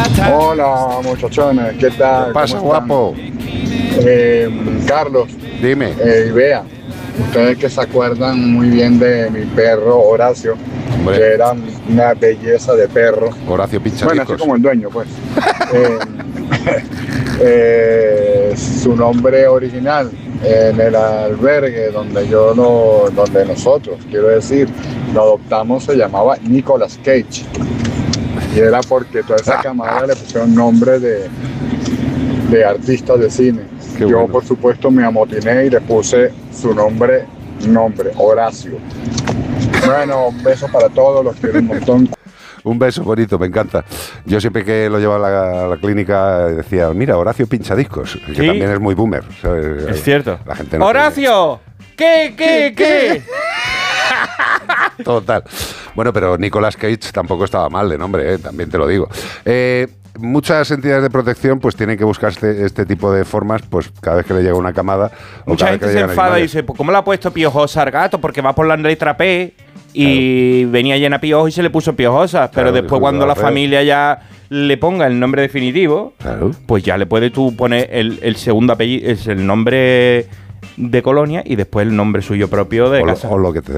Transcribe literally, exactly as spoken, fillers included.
Hola muchachones, ¿qué tal? ¿Qué pasa, guapo? Eh, Carlos, dime. Eh, y Bea, ustedes que se acuerdan muy bien de mi perro Horacio, Hombre. que era una belleza de perro. Horacio Pinchadiscos. Bueno, así como el dueño, pues. eh, eh, su nombre original en el albergue donde yo lo, donde nosotros, quiero decir, lo adoptamos, se llamaba Nicolas Cage. Y era porque toda esa camada le pusieron nombre de, de artistas de cine. Qué Yo, bueno. por supuesto, me amotiné y le puse su nombre, nombre, Horacio. Bueno, un beso para todos, los quiero un montón. Un beso bonito, me encanta. Yo siempre que lo llevaba a la, a la clínica decía, mira, Horacio Pinchadiscos, que ¿Sí? también es muy boomer, ¿sabes? Es cierto. La gente no ¡Horacio! ¿Qué, qué, qué? tiene- Total. Bueno, pero Nicolas Cage tampoco estaba mal de nombre, ¿eh? También te lo digo. Eh, muchas entidades de protección pues tienen que buscar este, este tipo de formas pues cada vez que le llega una camada. O Mucha cada vez que gente le se llegan enfada y animales. dice, pues ¿cómo le ha puesto piojosa al gato? Porque va por la letra P y venía llena de piojos y se le puso piojosa. Pero Claro, después hijo, cuando la claro. familia ya le ponga el nombre definitivo, Claro. pues ya le puedes tú poner el, el segundo apellido, es el nombre de colonia y después el nombre suyo propio de O lo, casa. o lo que te